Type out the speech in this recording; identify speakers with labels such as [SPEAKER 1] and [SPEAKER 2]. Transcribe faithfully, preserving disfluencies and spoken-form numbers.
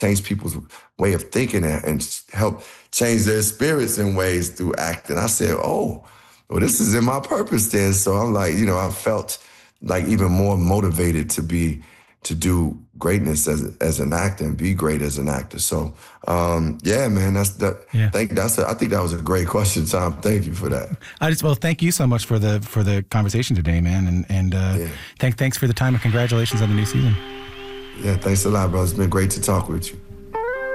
[SPEAKER 1] change people's way of thinking and, and help change their spirits in ways through acting. I said, oh, well, this is in my purpose then. So I'm like, you know, I felt like even more motivated to be, to do greatness as as an actor and be great as an actor. So, um, yeah, man, that's that.
[SPEAKER 2] Yeah.
[SPEAKER 1] Thank that's a, I think that was a great question, Tom. Thank you for that.
[SPEAKER 2] I just well, thank you so much for the for the conversation today, man, and and uh,
[SPEAKER 1] Yeah.
[SPEAKER 2] thank thanks for the time and congratulations on the new season.
[SPEAKER 1] Yeah, thanks a lot, bro. It's been great to talk with you.